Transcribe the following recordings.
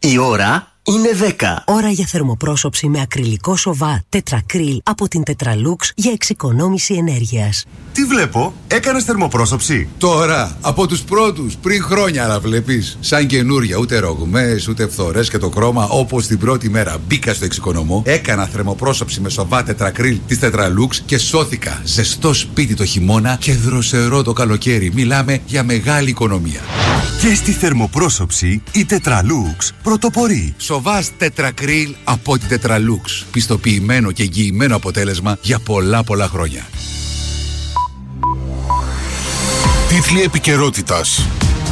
Η ώρα είναι 10. Ώρα για θερμοπρόσωψη με ακριλικό σοβά τετρακρίλ από την Tetralux για εξοικονόμηση ενέργειας. Τι βλέπω, έκανες θερμοπρόσωψη? Τώρα, από τους πρώτους, πριν χρόνια, αλλά βλέπεις. Σαν καινούρια, ούτε ρογμές, ούτε φθορές και το χρώμα, όπως την πρώτη μέρα μπήκα στο εξοικονομό, έκανα θερμοπρόσωψη με σοβά τετρακρίλ της Tetralux και σώθηκα. Ζεστό σπίτι το χειμώνα και δροσερό το καλοκαίρι. Μιλάμε για μεγάλη οικονομία. Και στη θερμοπρόσωψη η Tetralux πρωτοπορεί. Σοβάς τετρακρίλ από τη Tetralux. Πιστοποιημένο και εγγυημένο αποτέλεσμα για πολλά χρόνια. Τίτλοι επικαιρότητας.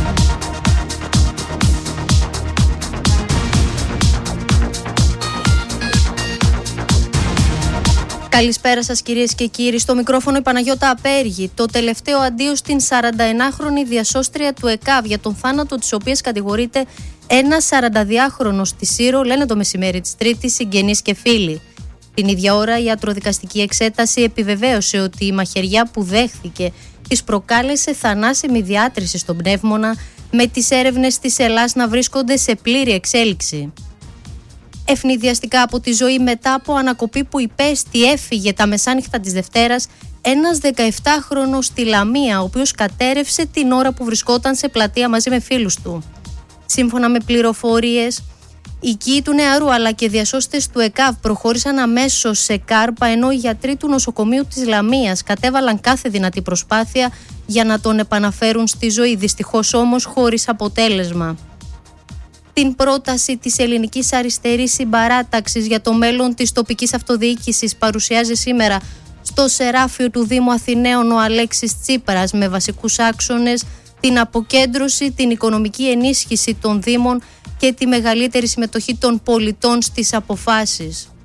Καλησπέρα σας κυρίες και κύριοι. Στο μικρόφωνο η Παναγιώτα Απέργη. Το τελευταίο αντίο στην 41χρονη διασώστρια του ΕΚΑΒ, για τον θάνατο της οποίας κατηγορείται ένας 42χρονος στη Σύρο, λένε το μεσημέρι της Τρίτης συγγενείς και φίλοι. Την ίδια ώρα η ιατροδικαστική εξέταση επιβεβαίωσε ότι η μαχαιριά που δέχθηκε της προκάλεσε θανάσιμη διάτρηση στον πνεύμονα, με τις έρευνες της Ελλάς να βρίσκονται σε πλήρη εξέλιξη. Ευνηδιαστικά από τη ζωή μετά από ανακοπή που υπέστη, έφυγε τα μεσάνυχτα της Δευτέρας ένας 17χρονος στη Λαμία, ο οποίος κατέρευσε την ώρα που βρισκόταν σε πλατεία μαζί με φίλους του. Σύμφωνα με πληροφορίες, οι οικοί του νεαρού αλλά και διασώστες του ΕΚΑΒ προχώρησαν αμέσως σε κάρπα, ενώ οι γιατροί του νοσοκομείου της Λαμίας κατέβαλαν κάθε δυνατή προσπάθεια για να τον επαναφέρουν στη ζωή, δυστυχώς όμως χωρίς αποτέλεσμα. Την πρόταση της Ελληνικής Αριστερής Συμπαράταξης για το μέλλον της τοπικής αυτοδιοίκησης παρουσιάζει σήμερα στο Σεράφιο του Δήμου Αθηναίων ο Αλέξης Τσίπρας, με βασικούς άξονες την αποκέντρωση, την οικονομική ενίσχυση των Δήμων και τη μεγαλύτερη συμμετοχή των πολιτών στις αποφάσεις.